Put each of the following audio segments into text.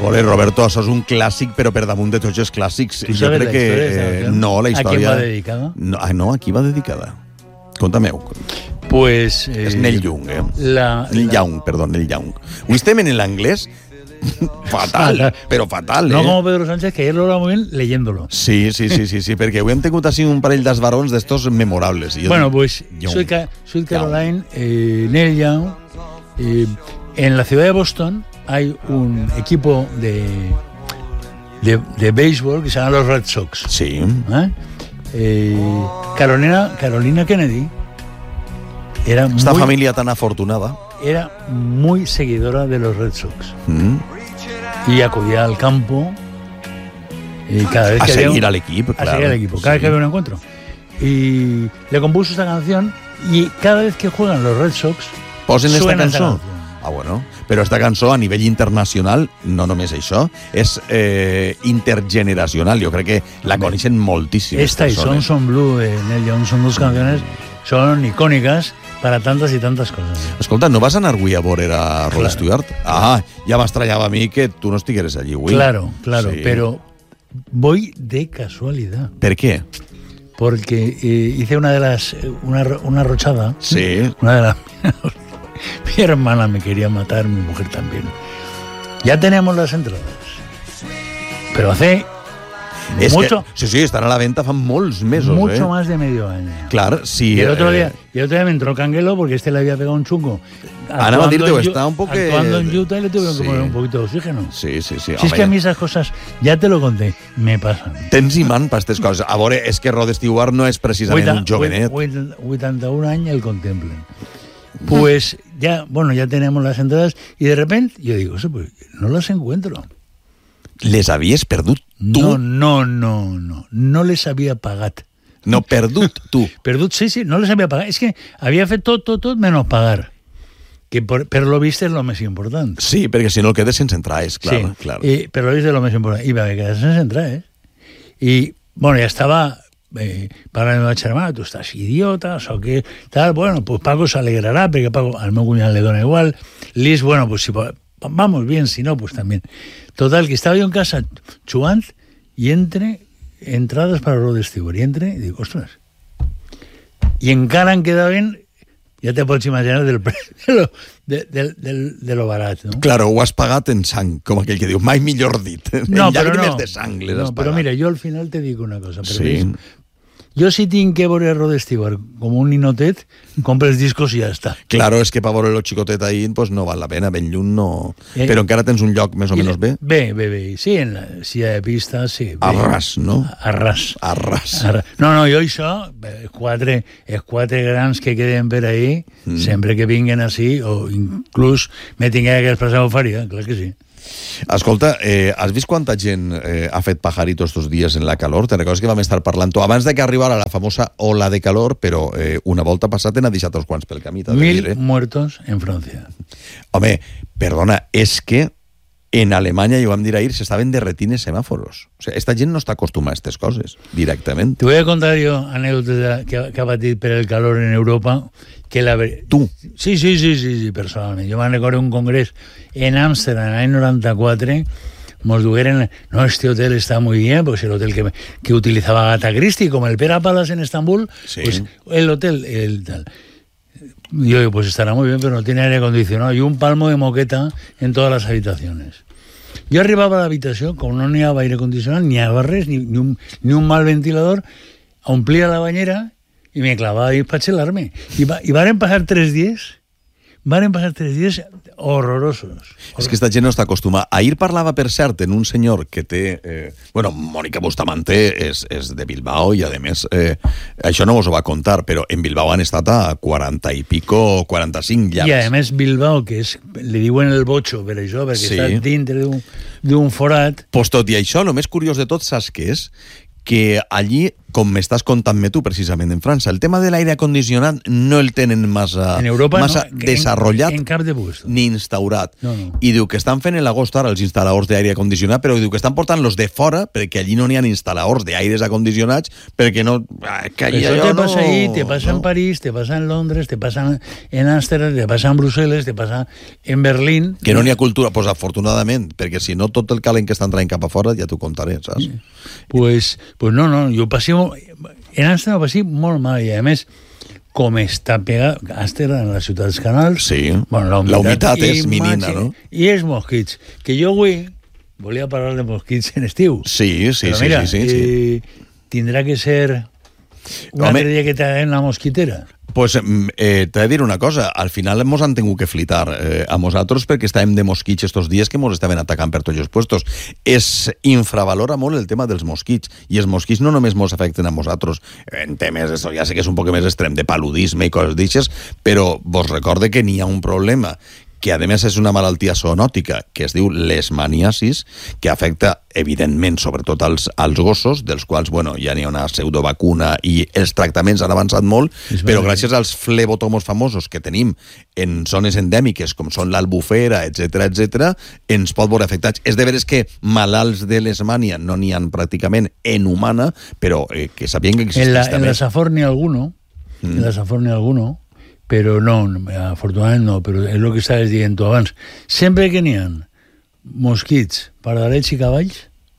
veure, Roberto, això és un clàssic, però per damunt de tots els clàssics. Tu sabes la història? No, la història... A qui va dedicada? No, a qui va dedicada? Conta-meu. Pues... És Neil Young, Neil Young. Ho estem en l'anglès? Fatal, però fatal, No como Pedro Sánchez, que ayer lo hablaba muy bien leyéndolo. Sí, perquè avui hem tingut així un parell d'esbarons d'estos memorables. Bueno, pues Sweet Caroline, Neil Young. En la ciudad de Boston hay un equipo de béisbol que se llama los Red Sox. Sí. Carolina Kennedy era esta familia tan afortunada era muy seguidora de los Red Sox y acudía al campo y cada vez a que seguir al equipo, claro. A seguir al equipo, cada vez que había un encuentro. Y le compuso esta canción y cada vez que juegan los Red Sox posen esta suena cançó. Bueno, però esta cançó a nivell internacional, no només això, és intergeneracional. Jo crec que la coneixen moltíssim. Esta y Son Blue de Neil Young son dos canciones, son icónicas para tantas y tantas cosas. Escolta, no vas anar avui a veure a Rod Stewart? Ja m'estranyava a mi que tu no estigueres allí avui. Claro, sí. Pero voy de casualidad. ¿Per qué? Porque hice una rochada. Sí. Una de las... Mi hermana me quería matar, mi mujer también. Ya teníamos las entradas. Pero hace mucho... Sí, estan a la venta fa molts mesos. Mucho más de medio año. Claro, sí. Y el otro día me entró Canguelo porque le había pegado un chungo. Anava a dir-te, està un poc... Actuando en Utah y le tuvieron que poner un poquito de oxígeno. Sí. Si es que a mí esas cosas, ya te lo conté, me pasan. Tens imant per aquestes coses. A veure, és que Rod Stewart no és precisament un jovenet. 81 años el contemplen. Pues ya tenemos las entradas y de repente yo digo, pues no las encuentro. Les havies perdut tu? No les havia pagat. No, perdut tu. Perdut, sí, no les havia pagat. És que havia fet tot menys pagar. Que per lo vist és lo més important. Sí, perquè si no el quedes sense entrades, clar. Sí, claro. Per lo vist és lo més important. I va quedar sense entrades. I, bueno, ja estava... para mi hermana, tú estás idiota, o que tal, bueno, pues Paco se alegrará, porque Paco al meu cuñado le dona igual. Liz, bueno, pues si vamos bien, si no, pues también. Total, que estaba yo en casa chugant y entradas para Rod Stewart, y digo, ostras, y encara han quedado bien, ja te pots imaginar de lo barat, no? Claro, ho has pagat en sang, com aquell que diu, mai millor dit. No, en llàgrimes de sang les has pagat. Però mira, jo al final te dic una cosa. Sí. Jo si tinc que veure Rod Stewart com un ninotet, compre els discos i ja està. Claro, és que per veure el xicotet ahí pues no val la pena, ben lluny no... Però encara tens un lloc més o menys bé? Bé. Sí, en la silla de pista, sí. Arras, no? Arras. No, jo això, els quatre grans que queden per ahí, sempre que vinguen així, o inclús me tingué que expressar ho faria, clar que sí. Escolta, has vist quanta gent ha fet pajaritos estos dies en la calor? Te'n recordes que vam estar parlant abans de que arribara la famosa ola de calor, però una volta passat n'ha deixat uns quants pel camí. 1.000 muertos en Francia. Home, perdona, és que en Alemanya, ja ho vam dir ahir, s'estaven derretint els semàforos. O sigui, esta gent no està acostumada a aquestes coses, directament. Te voy a contar yo anécdotas que ha patit per el calor en Europa. Tu? Sí, personalment. Jo me'n recordo un congrés en Ámsterdam, en l'any 94, nos dugueren, no, este hotel está muy bien, pues el hotel que utilizaba Agatha Christie, como el Pera Palace en Estambul, sí. Pues el hotel, tal. Yo digo, pues estará muy bien, pero no tiene aire acondicionado y un palmo de moqueta en todas las habitaciones. Jo arribava a l'habitació, com no n'hi havia aire condicionat, ni havia res, ni un mal ventilador, omplia la banyera i me clavava ahí para chelarme. I varen passar 3 dies horrorosos. És que esta gent no està acostumada. Ahir parlava, per cert, en un senyor que té... Mònica Bustamante és de Bilbao i, a més, això no vos ho va contar, però en Bilbao han estat a 40 i pico, 45 llars. I, a més, Bilbao, que li diuen el bocho per això, perquè està dintre d'un forat... Pues tot i això, el més curiós de tot, saps què és? Que allí com m'estàs contant-me tu precisament en França. El tema de l'aire acondicionat no el tenen massa, en Europa massa desarrollat en cap de puesto. ni instaurat. No. I diu que estan fent en l'agost ara els instal·ladors d'aire acondicionat, però diu que estan portant los de fora perquè allí no n'hi ha instal·ladors d'aires acondicionats perquè no... Que Això te passa ahí, te passa en París, te passa en Londres, te passa en Ámsterdam, te passa en Brussel·les, te passa en Berlín... Que no n'hi ha cultura, pues afortunadament, perquè si no tot el calent que estan traient cap a fora ja t'ho contaré, saps? Pues no, jo passé... En Amsterdam ho passé molt mal, i a més, com està pegat Amsterdam en la ciutat dels canals... Sí, bueno, la humitat és minina, no? I els mosquits, que jo avui volia parlar de mosquits en estiu. Sí. Però mira, tindrà que ser un altre dia que t'haguem la mosquitera. Pues t'he de dir una cosa, al final mos han tingut que flitar a nosaltres perquè estàvem de mosquits estos dies que mos estaven atacant per tots els puestos. Es infravalora molt el tema dels mosquits, i els mosquits no només mos afecten a nosaltres en temes, això ja sé que és un poc més extrem, de paludisme i coses d'aixes, però vos recorde que n'hi ha un problema que a més és una malaltia zoonòtica que es diu leishmaniasis, que afecta evidentment sobretot als gossos, dels quals ja n'hi ha una pseudovacuna i els tractaments han avançat molt, però gràcies als flebotomos famosos que tenim en zones endèmiques com són l'Albufera, etc, ens pot veure afectats. És de veres que malalts de leishmania no n'hi ha pràcticament en humana, però que sabien que existeix també. En la Safor n'hi ha alguno, però no, afortunadament no, però és el que estaves dient tu abans. Sempre que n'hi ha mosquits, pardalets i cavalls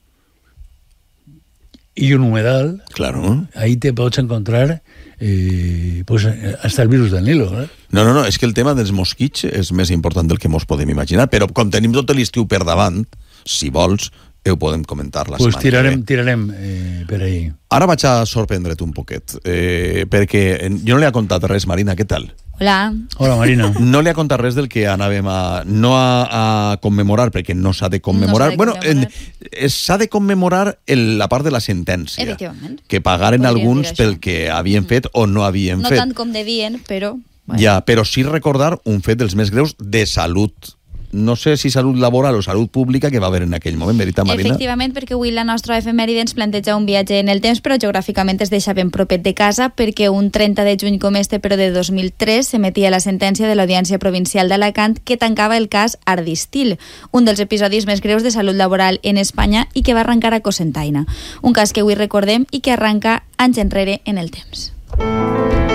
i un humedal, claro, ahí te pots encontrar hasta el virus del Nilo. No, és que el tema dels mosquits és més important del que mos podem imaginar, però com tenim tot l'estiu per davant, si vols, ho podem comentar la setmana. Pues tirarem per ahí. Ara vaig a sorprendre't un poquet, perquè jo no li he contat res, Marina, què tal? Hola, Marina. No li ha contat res del que anàvem a commemorar, perquè no s'ha de commemorar. S'ha de commemorar la part de la sentència. Efectivament. Que pagaren alguns pel que havien fet o no havien fet. No tant com devien, però... Ja, però sí recordar un fet dels més greus de salut. No sé si salut laboral o salut pública que va haver en aquell moment, veritat, Marina? Efectivament, perquè avui la nostra efemèride ens planteja un viatge en el temps, però geogràficament es deixa ben propet de casa, perquè un 30 de juny com este, però de 2003, s'emetia la sentència de l'Audiència Provincial d'Alacant que tancava el cas Ardistil, un dels episodis més greus de salut laboral en Espanya i que va arrencar a Cocentaina. Un cas que avui recordem i que arranca anys enrere en el temps.